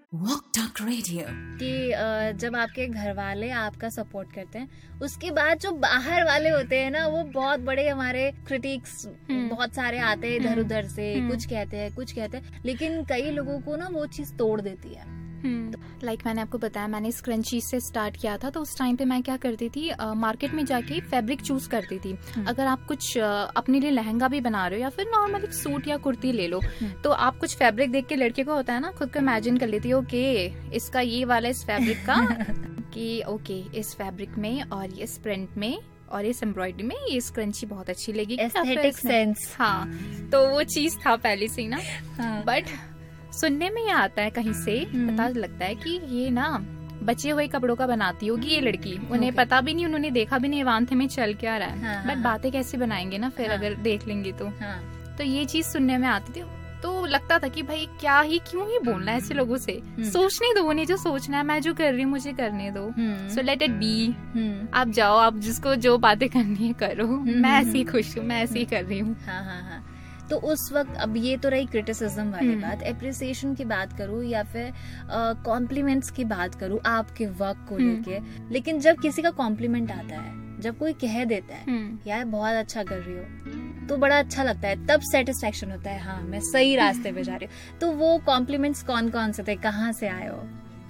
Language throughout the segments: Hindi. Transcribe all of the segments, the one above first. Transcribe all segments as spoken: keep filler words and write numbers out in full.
वॉक टॉक रेडियो कि अ, जब आपके घर वाले आपका सपोर्ट करते हैं, उसके बाद जो बाहर वाले होते हैं ना, वो बहुत बड़े हमारे क्रिटिक्स बहुत सारे आते हैं इधर उधर से, कुछ कहते हैं कुछ कहते हैं, लेकिन कई लोगों को ना वो चीज तोड़ देती है। लाइक like मैंने आपको बताया, मैंने स्क्रंची से स्टार्ट किया था, तो उस टाइम पे मैं क्या करती थी, मार्केट uh, में जाके फैब्रिक चूज करती थी। अगर आप कुछ uh, अपने लिए लहंगा भी बना रहे हो या फिर नॉर्मल एक सूट या कुर्ती ले लो, तो आप कुछ फैब्रिक देख के लड़के को होता है ना, खुद को इमेजिन कर लेती है, ओके इसका ये वाला इस फैब्रिक का कि ओके इस फैब्रिक में और इस प्रिंट में और इस एम्ब्रॉयडरी में ये स्क्रंची बहुत अच्छी लगेगी, एस्थेटिक सेंस। हाँ, तो वो चीज था पहले से ही ना। बट सुनने में ये आता है कहीं से, पता लगता है कि ये ना बचे हुए कपड़ों का बनाती होगी ये लड़की, उन्हें okay. पता भी नहीं, उन्होंने देखा भी नहीं वांथे में चल क्या रहा है। हाँ, बट हाँ, बातें कैसे बनाएंगे ना फिर, हाँ, अगर देख लेंगे तो हाँ. तो ये चीज सुनने में आती थी, तो लगता था कि भाई क्या ही क्यों ही बोलना है ऐसे लोगों से, सोचने दो, उन्हें जो सोचना है, मैं जो कर रही हूँ मुझे करने दो, सो लेट इट बी। आप जाओ, आप जिसको जो बातें करनी है करो, मैं ऐसी खुश हूँ, मैं ऐसे ही कर रही हूँ। हाँ हाँ हाँ। तो उस वक्त, अब ये तो रही क्रिटिसिज्म वाली बात, एप्रिसिएशन की बात करूँ या फिर कॉम्प्लीमेंट्स uh, की बात करूँ आपके वर्क को लेके, लेकिन जब किसी का कॉम्प्लीमेंट आता है, जब कोई कह देता है यार बहुत अच्छा कर रही हो, तो बड़ा अच्छा लगता है, तब सेटिस्फेक्शन होता है, हाँ मैं सही रास्ते पे जा रही हूँ। तो वो कॉम्प्लीमेंट्स कौन कौन से थे, कहाँ से आए हो?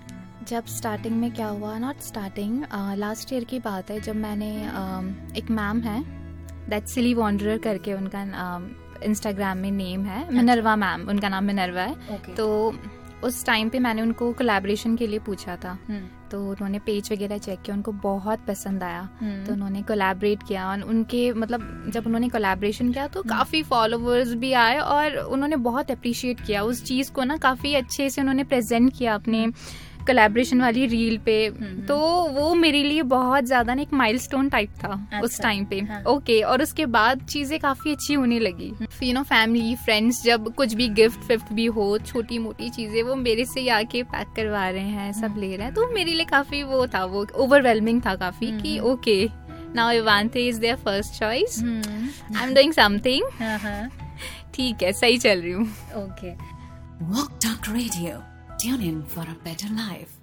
जब स्टार्टिंग में क्या हुआ, नॉट स्टार्टिंग, लास्ट ईयर की बात है, जब मैंने uh, एक मैम है दैट सिली वॉन्डरर करके उनका इंस्टाग्राम में नेम है, मिनरवा मैम, उनका नाम मिनरवा है। okay. तो उस टाइम पे मैंने उनको कोलैबोरेशन के लिए पूछा था, तो उन्होंने पेज वगैरह चेक किया, उनको बहुत पसंद आया, तो उन्होंने कोलैबोरेट किया। और उनके मतलब जब उन्होंने कोलैबोरेशन किया तो काफी फॉलोवर्स भी आए और उन्होंने बहुत अप्रिशिएट किया उस चीज को ना, काफी अच्छे से उन्होंने प्रेजेंट किया अपने कोलैबोरेशन वाली रील पे। तो वो मेरे लिए बहुत ज्यादा ना एक माइलस्टोन टाइप था। अच्छा, उस टाइम पे। हाँ. ओके, और उसके बाद चीजें काफी अच्छी होने लगी। यू नो फैमिली फ्रेंड्स जब कुछ भी गिफ्ट विफ्ट भी हो, छोटी मोटी चीजें वो मेरे से आके पैक करवा रहे हैं, सब ले रहे हैं, तो मेरे लिए काफी वो था, वो ओवरवेलमिंग था काफी कि okay now इवांते is there first choice, I am doing something, ठीक है सही चल रही हूँ। Okay, walk talk radio, tune in for a better life.